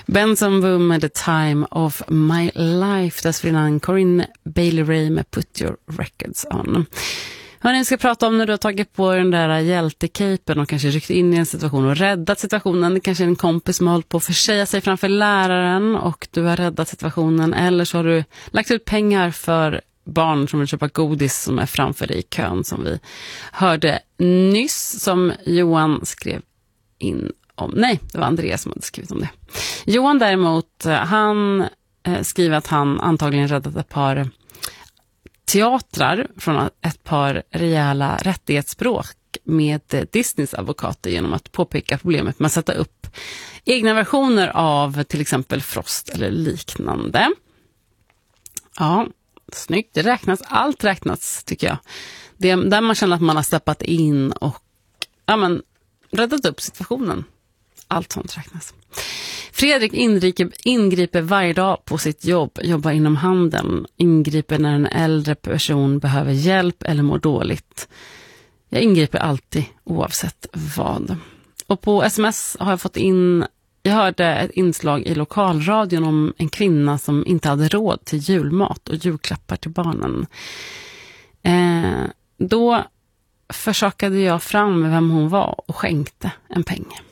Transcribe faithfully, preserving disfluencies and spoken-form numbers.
Benson Boom med The Time of My Life. Dessförinnan Corinne Bailey Rae med Put Your Records On. Hörrni, ska prata om när du har tagit på den där hjältecapen och kanske ryckt in i en situation och räddat situationen. Det kanske är en kompis som har hållit på att försäga sig framför läraren och du har räddat situationen. Eller så har du lagt ut pengar för barn som vill köpa godis som är framför dig i kön, som vi hörde nyss, som Johan skrev in om. Nej, det var Andreas som hade skrivit om det. Johan däremot, han eh, skriver att han antagligen räddat ett par teatrar från ett par rejäla rättighetsbråk med Disneys advokater genom att påpeka problemet med att sätta upp egna versioner av till exempel Frost eller liknande. Ja, snyggt. Det räknas, allt räknas tycker jag. Det är där man känner att man har steppat in och ja, men, räddat upp situationen. Allt sånt räknas. Fredrik ingriper, ingriper varje dag på sitt jobb, jobbar inom handeln, ingriper när en äldre person behöver hjälp eller mår dåligt. Jag ingriper alltid oavsett vad. Och på sms har jag fått in, jag hörde ett inslag i lokalradion om en kvinna som inte hade råd till julmat och julklappar till barnen. Eh, då försökade jag fram vem hon var och skänkte en peng.